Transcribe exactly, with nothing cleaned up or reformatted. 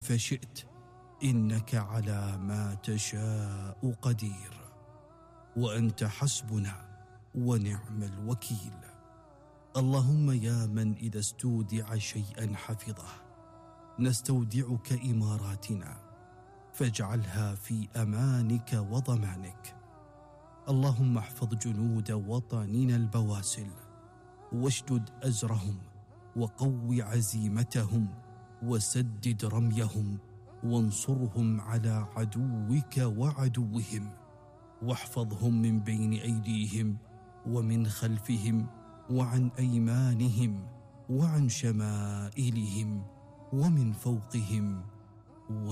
كيف شئت، إنك على ما تشاء قدير، وأنت حسبنا ونعم الوكيل. اللهم يا من إذا استودع شيئا حفظه، نستودعك إماراتنا فاجعلها في أمانك وضمانك. اللهم احفظ جنود وطننا البواسل، واشدد أزرهم، وقو عزيمتهم، وسدد رميهم، وانصرهم على عدوك وعدوهم، واحفظهم من بين أيديهم ومن خلفهم وعن أيمانهم وعن شمائلهم ومن فوقهم